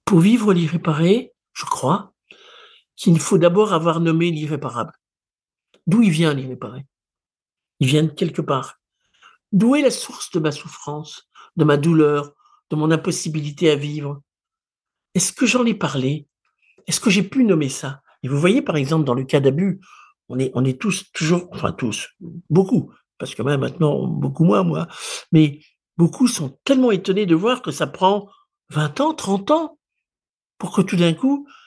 Pour vivre l'irréparé, je crois qu'il faut d'abord avoir nommé l'irréparable. D'où il vient l'irréparé? Il vient de quelque part. D'où est la source de ma souffrance, de ma douleur, de mon impossibilité à vivre? Est-ce que j'en ai parlé? Est-ce que j'ai pu nommer ça? Et vous voyez, par exemple, dans le cas d'abus, on est tous toujours, enfin tous, beaucoup, parce que même maintenant, beaucoup moins moi, mais beaucoup sont tellement étonnés de voir que ça prend 20 ans, 30 ans pour que tout d'un coup